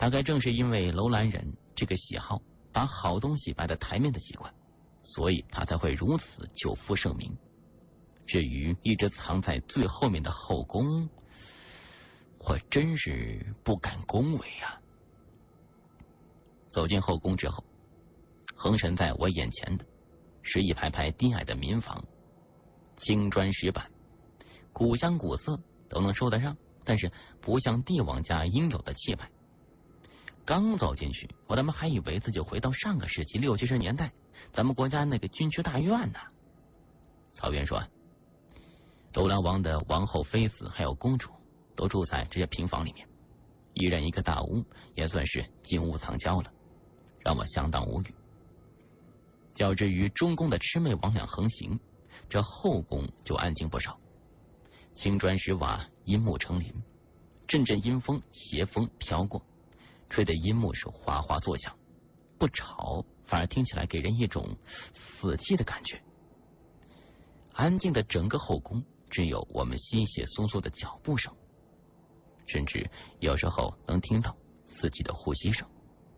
大概正是因为楼兰人这个喜好把好东西摆在台面的习惯，所以他才会如此久负盛名。至于一直藏在最后面的后宫，我真是不敢恭维啊。走进后宫之后，横陈在我眼前的是一排排低矮的民房，青砖石板，古香古色都能说得上，但是不像帝王家应有的气派。刚走进去，我他妈还以为自己回到上个世纪60、70年代，咱们国家那个军区大院呢。曹元说，楼兰王的王后、妃子还有公主都住在这些平房里面，一人一个大屋，也算是金屋藏娇了，让我相当无语。较之于中宫的魑魅魍魉横行，这后宫就安静不少。青砖石瓦，阴木成林，阵阵阴风斜风飘过，吹得阴木是哗哗作响，不吵反而听起来给人一种死寂的感觉。安静的整个后宫只有我们稀稀疏疏的脚步声，甚至有时候能听到自己的呼吸声。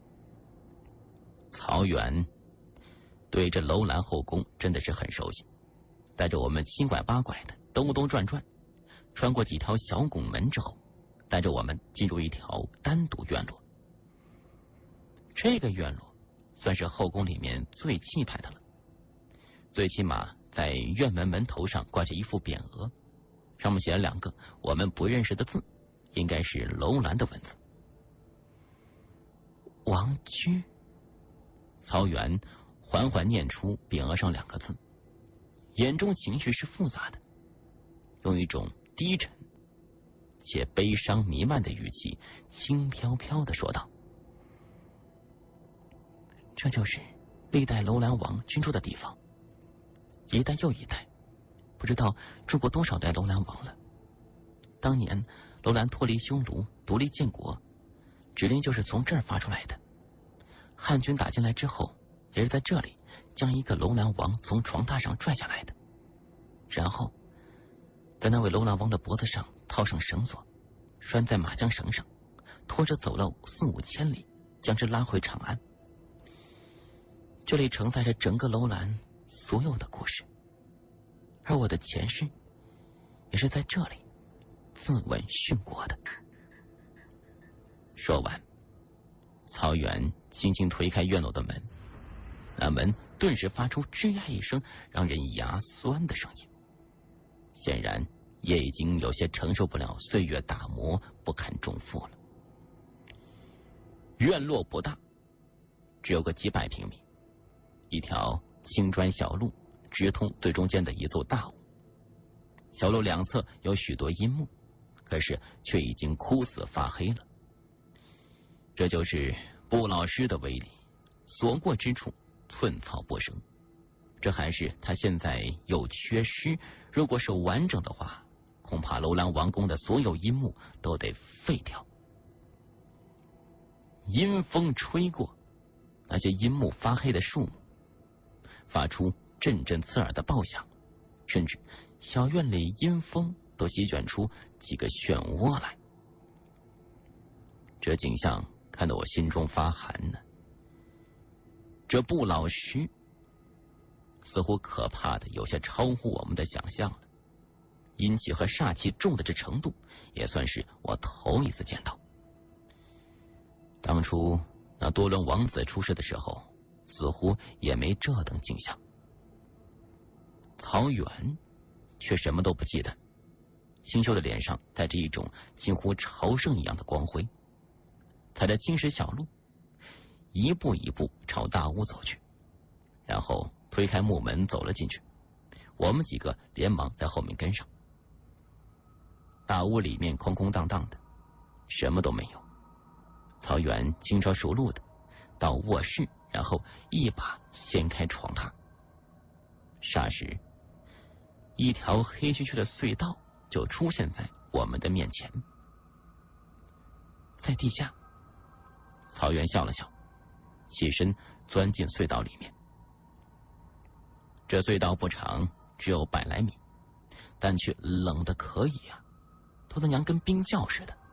曹元对这楼兰后宫真的是很熟悉，带着我们七拐八拐的兜兜转转，穿过几条小拱门之后，带着我们进入一条单独院落。这个院落算是后宫里面最气派的了，最起码在院门门头上挂着一副匾额，上面写了2个我们不认识的字，应该是楼兰的文字。王居。曹元缓缓念出匾额上2个字，眼中情绪是复杂的，用一种低沉且悲伤弥漫的语气轻飘飘地说道，这就是历代楼兰王居住的地方，一代又一代，不知道住过多少代楼兰王了。当年楼兰脱离匈奴，独立建国，指令就是从这儿发出来的。汉军打进来之后，也是在这里将一个楼兰王从床榻上拽下来的，然后在那位楼兰王的脖子上套上绳索，拴在马缰绳上，拖着走了4、5千里，将之拉回长安。这里承载着整个楼兰所有的故事，而我的前世也是在这里自刎殉国的。说完，曹元轻轻推开院落的门，那门顿时发出吱呀一声让人牙酸的声音，显然也已经有些承受不了岁月打磨，不堪重负了。院落不大，只有个几百平米，一条青砖小路直通最中间的一座大屋，小路2侧有许多阴木，可是却已经枯死发黑了。这就是不老师的威力，所过之处寸草不生。这还是他现在有缺失，如果是完整的话，恐怕楼兰王宫的所有阴木都得废掉。阴风吹过，那些阴木发黑的树木发出阵阵刺耳的爆响，甚至小院里阴风都席卷出几个漩涡来。这景象看得我心中发寒呢。这不老石似乎可怕的有些超乎我们的想象了，阴气和煞气重的这程度也算是我头一次见到。当初那多伦王子出事的时候，似乎也没这等景象。曹元却什么都不记得，清秀的脸上带着一种近乎朝圣一样的光辉，踩着青石小路，一步一步朝大屋走去，然后推开木门走了进去，我们几个连忙在后面跟上。大屋里面空空荡荡的，什么都没有。曹元轻车熟路的到卧室，然后一把掀开床榻，霎时一条黑黢黢的隧道就出现在我们的面前。在地下，曹元笑了笑，起身钻进隧道里面。这隧道不长，只有100来米，但却冷得可以啊，都他娘跟冰窖似的。